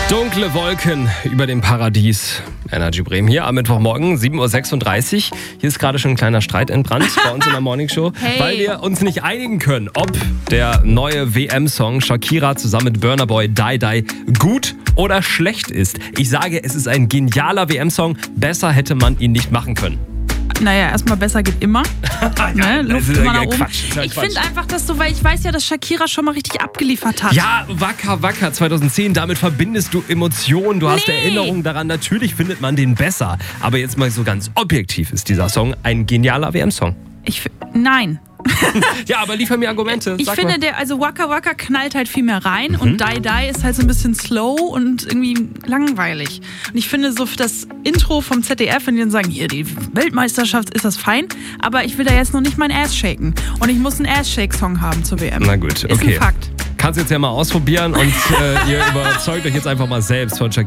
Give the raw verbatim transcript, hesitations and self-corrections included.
Dunkle Wolken über dem Paradies. Energy Bremen hier am Mittwochmorgen, sieben Uhr sechsunddreißig. Hier ist gerade schon ein kleiner Streit entbrannt bei uns in der Morningshow, Hey. weil wir uns nicht einigen können, ob der neue W M-Song Shakira zusammen mit Burna Boy Die Die gut oder schlecht ist. Ich sage, es ist ein genialer W M-Song. Besser hätte man ihn nicht machen können. Naja, erstmal besser geht immer. ne? das Luft ist immer ja nach oben. Quatsch, das ist ja Ich Quatsch. finde einfach, dass du, weil ich weiß ja, dass Shakira schon mal richtig abgeliefert hat. Ja, Wacker Wacker zweitausendzehn, damit verbindest du Emotionen, du hast Nee. Erinnerungen daran. Natürlich findet man den besser. Aber jetzt mal so ganz objektiv ist dieser Song ein genialer W M-Song. Ich, f- nein. Ja, aber liefer mir Argumente. Ich Sag finde, mal. der, also Waka Waka knallt halt viel mehr rein und Die Die ist halt so ein bisschen slow und irgendwie langweilig. Und ich finde, so für das Intro vom Z D F, wenn die dann sagen, hier, die Weltmeisterschaft, ist das fein, aber ich will da jetzt noch nicht mein Ass shaken. Und ich muss einen Ass-Shake-Song haben zur W M. Na gut, Ist okay. ein Fakt. Kannst jetzt ja mal ausprobieren und äh, ihr überzeugt euch jetzt einfach mal selbst von Shakira.